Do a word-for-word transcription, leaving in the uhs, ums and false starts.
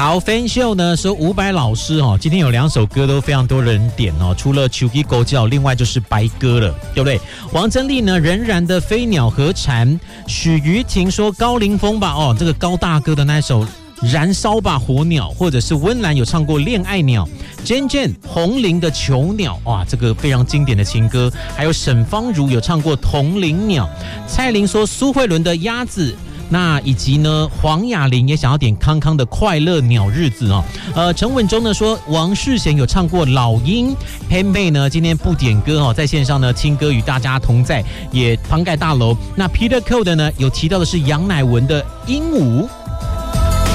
好 ，Fan Show 呢说伍佰老师哦，今天有两首歌都非常多人点哦，除了《秋鸡狗叫》，另外就是白鸽了，对不对？王珍丽呢仍然的飞鸟和蝉，许瑜婷说高凌风吧，哦，这个高大哥的那首。燃烧吧火鸟，或者是温岚有唱过恋爱鸟， Jen Jen 红伶的囚鸟，哇，这个非常经典的情歌。还有沈芳如有唱过同林鸟，蔡琳说苏慧伦的鸭子，那以及呢黄雅玲也想要点康康的快乐鸟日子哦。呃，陈文忠呢说王世贤有唱过老鹰，佩佩呢今天不点歌哦，在线上呢听歌与大家同在，也庞盖大楼。那 Peter Cole 的呢有提到的是杨乃文的鹦鹉。